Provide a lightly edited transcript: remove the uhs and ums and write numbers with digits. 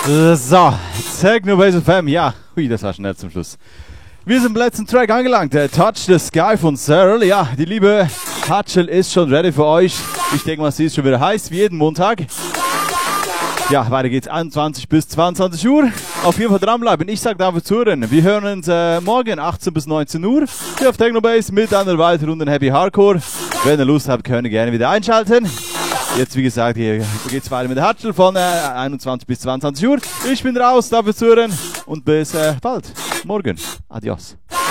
So, Technobase FM, ja, hui, das war schnell zum Schluss. Wir sind im letzten Track angelangt, der Touch the Sky von Cyril. Ja, die liebe Hatschel ist schon ready für euch. Ich denke mal, sie ist schon wieder heiß, wie jeden Montag. Ja, weiter geht's 21 bis 22 Uhr. Auf jeden Fall dranbleiben. Ich sag dafür zuhören. Wir hören uns morgen 18 bis 19 Uhr hier auf Technobase mit einer weiteren Runde Happy Hardcore. Wenn ihr Lust habt, könnt ihr gerne wieder einschalten. Jetzt, wie gesagt, hier geht's weiter mit der Hatschel von 21 bis 22 Uhr. Ich bin raus, dafür zuhören und bis bald. Morgen. Adios.